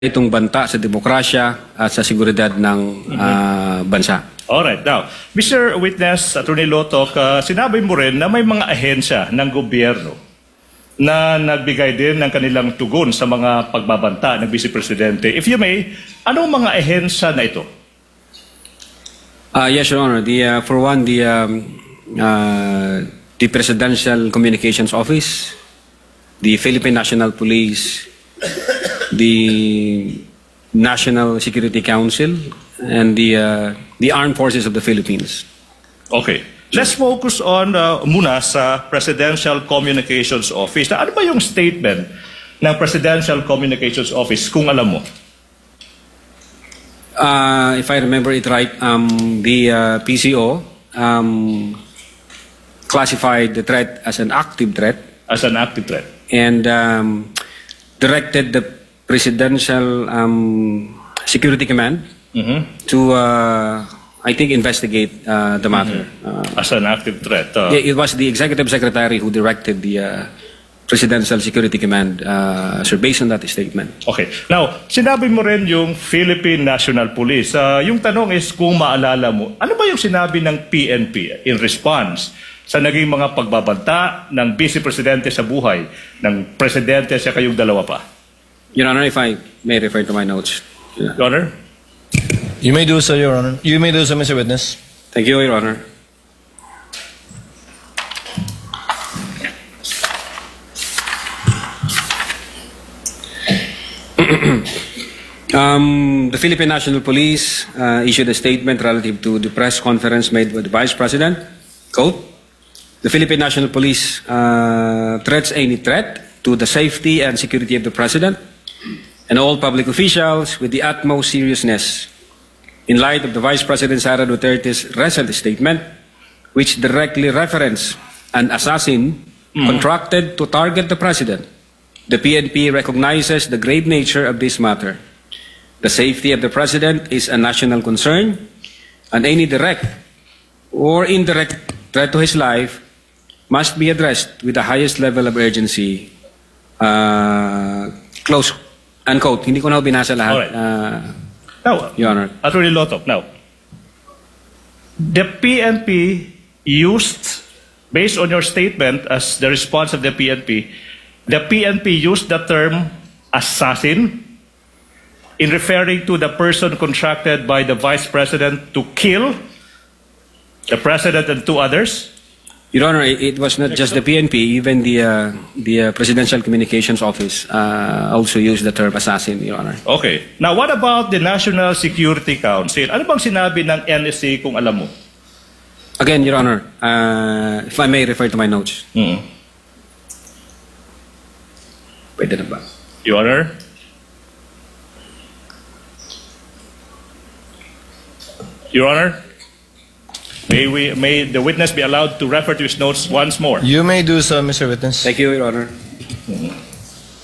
itong banta sa demokrasya at sa seguridad ng bansa. Alright. Now, Mr. Witness, Attorney Lotok, sinabi mo rin na may mga ahensya ng gobyerno na nagbigay din ng kanilang tugon sa mga pagbabanta ng Vice Presidente. If you may, anong mga ahensya na ito? Yes, Your Honor. For one, the Presidential Communications Office, the Philippine National Police, the National Security Council, and the Armed Forces of the Philippines. Okay. Let's focus on muna sa Presidential Communications Office. Na ano ba yung statement ng Presidential Communications Office kung alam mo? If I remember it right, the PCO classified the threat as an active threat. As an active threat. And directed the Presidential Security Command to, I think, investigate the matter. As an active threat. It was the Executive Secretary who directed the Presidential Security Command, sir, based on that statement. Okay. Now, sinabi mo rin yung Philippine National Police. Yung tanong is kung maalala mo, ano ba yung sinabi ng PNP in response sa naging mga pagbabanta ng Vice Presidente sa buhay ng Presidente sa kayong dalawa pa? Your Honor, if I may refer to my notes. Your Honor? You may do so, Your Honor. You may do so, Mr. Witness. Thank you, Your Honor. The Philippine National Police issued a statement relative to the press conference made by the Vice President. Quote, the Philippine National Police threats any threat to the safety and security of the President and all public officials with the utmost seriousness in light of the Vice President Sara Duterte's recent statement, which directly referenced an assassin contracted to target the President. The PNP recognizes the grave nature of this matter. The safety of the President is a national concern, and any direct or indirect threat to his life must be addressed with the highest level of urgency. Close. Unquote. Hindi ko na binasa lahat. Alright. Now, Your Honor. Attorney Lotok, now, the PNP used, based on your statement as the response of the PNP used the term assassin in referring to the person contracted by the Vice President to kill the President and two others? Your Honor, it was not just the PNP, even the Presidential Communications Office also used the term assassin, Your Honor. Okay. Now, what about the National Security Council? Ano bang sinabi ng NSC kung alam mo? Again, Your Honor, if I may refer to my notes. Pwede na ba? Your Honor? Your Honor? May the witness be allowed to refer to his notes once more? You may do so, Mr. Witness. Thank you, Your Honor.